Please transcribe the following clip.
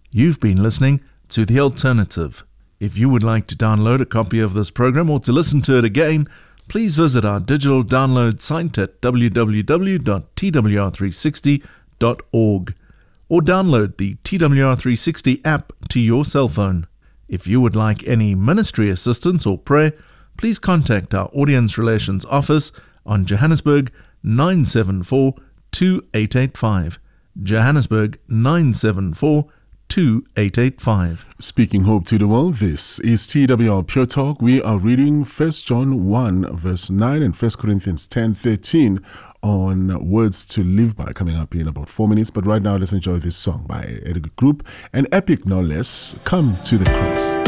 You've been listening to The Alternative. If you would like to download a copy of this program or to listen to it again, please visit our digital download site at www.twr360.org or download the TWR360 app to your cell phone. If you would like any ministry assistance or prayer, please contact our Audience Relations Office on Johannesburg 974 2885. Johannesburg 974 2885. Speaking hope to the world, this is TWR Pure Talk. We are reading 1 John 1 verse 9 and 1 Corinthians 10:13 on words to live by, coming up in about 4 minutes. But right now, let's enjoy this song by Edgar Group, an epic no less, Come to the Cross.